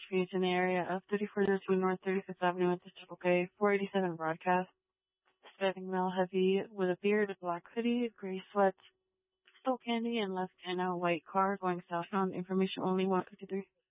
commutes in the area of 3402 North 35th Avenue at the Circle K, 487 Broadcast. Standing male heavy with a beard, a black hoodie, gray sweats, stole candy, and left in a white car going southbound. Information only 153.